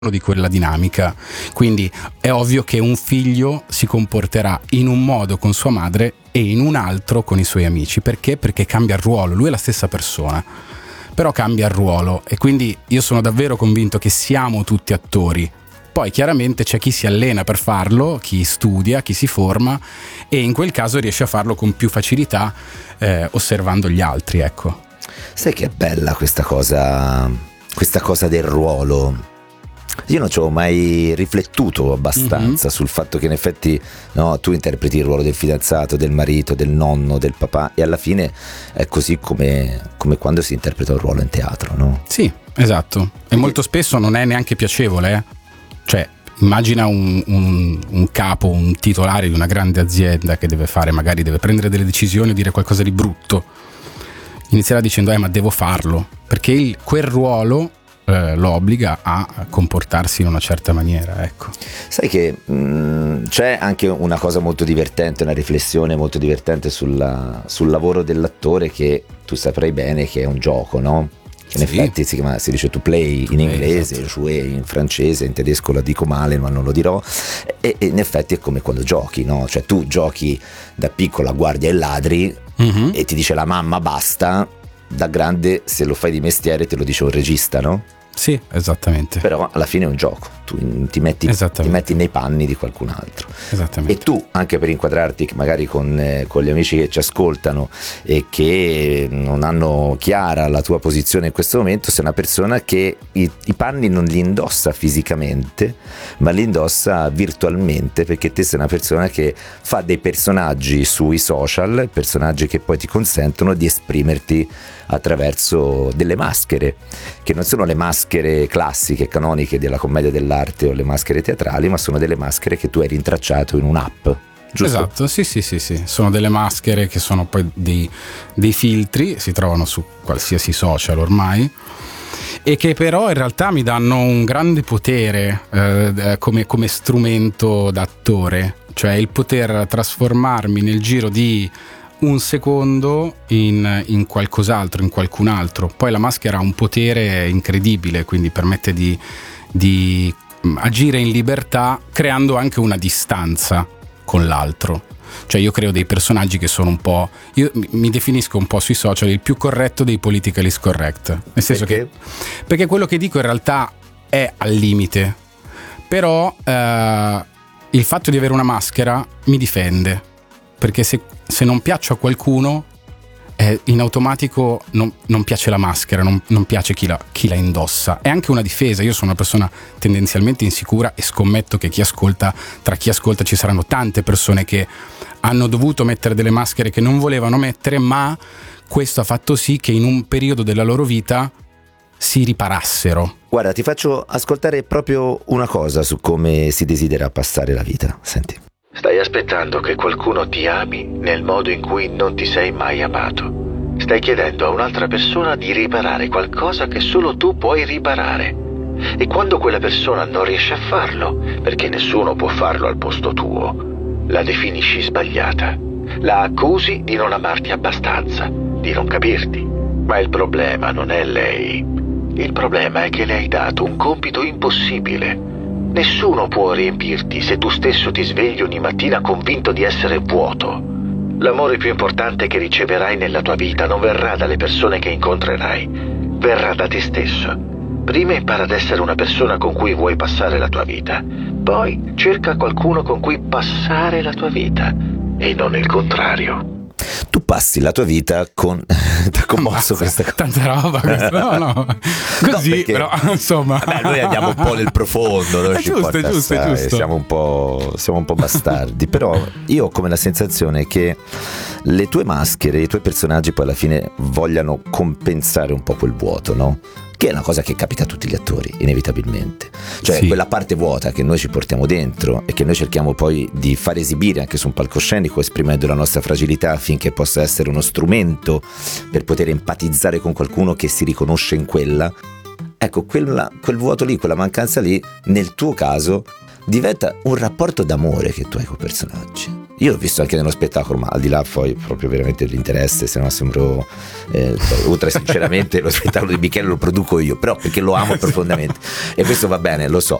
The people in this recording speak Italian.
di quella dinamica. Quindi è ovvio che un figlio si comporterà in un modo con sua madre e in un altro con i suoi amici. Perché? Perché cambia il ruolo. Lui è la stessa persona, però cambia il ruolo, e quindi io sono davvero convinto che siamo tutti attori. Poi chiaramente c'è chi si allena per farlo, chi studia, chi si forma, e in quel caso riesce a farlo con più facilità osservando gli altri, ecco. Sai che è bella questa cosa del ruolo. Io non ci ho mai riflettuto abbastanza sul fatto che in effetti, no, tu interpreti il ruolo del fidanzato, del marito, del nonno, del papà, e alla fine è così come quando si interpreta un ruolo in teatro, no? Sì, esatto. E molto spesso non è neanche piacevole, Cioè, immagina un capo, un titolare di una grande azienda che magari deve prendere delle decisioni o dire qualcosa di brutto. Inizierà dicendo ma devo farlo, perché quel ruolo lo obbliga a comportarsi in una certa maniera, ecco. Sai che c'è anche una cosa molto divertente, una riflessione molto divertente sul lavoro dell'attore, che tu saprai bene che è un gioco, no? In effetti si dice to play in inglese, esatto. Jouer in francese, in tedesco la dico male ma non lo dirò, e in effetti è come quando giochi, no? Cioè tu giochi da piccola guardia e ladri, e ti dice la mamma basta, da grande se lo fai di mestiere te lo dice un regista, no? Sì, esattamente. Però alla fine è un gioco, tu ti metti nei panni di qualcun altro. Esattamente. E tu, anche per inquadrarti magari con gli amici che ci ascoltano e che non hanno chiara la tua posizione in questo momento, sei una persona che i panni non li indossa fisicamente, ma li indossa virtualmente, perché te sei una persona che fa dei personaggi sui social, personaggi che poi ti consentono di esprimerti attraverso delle maschere, che non sono le maschere classiche, canoniche della commedia dell'arte o le maschere teatrali, ma sono delle maschere che tu hai rintracciato in un'app, giusto? Esatto, sì, sono delle maschere che sono poi dei filtri, si trovano su qualsiasi social ormai, e che però in realtà mi danno un grande potere come strumento d'attore, cioè il poter trasformarmi nel giro di un secondo in qualcos'altro, in qualcun altro. Poi la maschera ha un potere incredibile, quindi permette di agire in libertà, creando anche una distanza con l'altro. Cioè io creo dei personaggi che sono un po', io mi definisco un po' sui social il più corretto dei politically correct, nel senso perché quello che dico in realtà è al limite, però il fatto di avere una maschera mi difende, perché se non piaccio a qualcuno in automatico non piace la maschera, non piace chi la indossa. È anche una difesa. Io sono una persona tendenzialmente insicura e scommetto che tra chi ascolta ci saranno tante persone che hanno dovuto mettere delle maschere che non volevano mettere, ma questo ha fatto sì che in un periodo della loro vita si riparassero. Guarda, ti faccio ascoltare proprio una cosa su come si desidera passare la vita. Senti. Stai aspettando che qualcuno ti ami nel modo in cui non ti sei mai amato. Stai chiedendo a un'altra persona di riparare qualcosa che solo tu puoi riparare. E quando quella persona non riesce a farlo, perché nessuno può farlo al posto tuo, la definisci sbagliata. La accusi di non amarti abbastanza, di non capirti. Ma il problema non è lei. Il problema è che le hai dato un compito impossibile. Nessuno può riempirti se tu stesso ti svegli ogni mattina convinto di essere vuoto. L'amore più importante che riceverai nella tua vita non verrà dalle persone che incontrerai, verrà da te stesso. Prima impara ad essere una persona con cui vuoi passare la tua vita, poi cerca qualcuno con cui passare la tua vita, e non il contrario. Tu passi la tua vita con... T'ha commosso questa cosa. Tanta roba questa. No. Così, no, perché, però insomma. Vabbè, noi andiamo un po' nel profondo, no? È giusto. Siamo un po' bastardi. Però io ho come la sensazione che le tue maschere, i tuoi personaggi poi alla fine vogliano compensare un po' quel vuoto, no? Che è una cosa che capita a tutti gli attori, inevitabilmente. Cioè sì. Quella parte vuota che noi ci portiamo dentro e che noi cerchiamo poi di far esibire anche su un palcoscenico, esprimendo la nostra fragilità affinché possa essere uno strumento per poter empatizzare con qualcuno che si riconosce in quella. Ecco, quel vuoto lì, quella mancanza lì, nel tuo caso, diventa un rapporto d'amore che tu hai con i personaggi. Io l'ho visto anche nello spettacolo, ma al di là poi proprio veramente dell'interesse, se no sembro ultra sinceramente lo spettacolo di Michele lo produco io, però perché lo amo profondamente e questo va bene, lo so,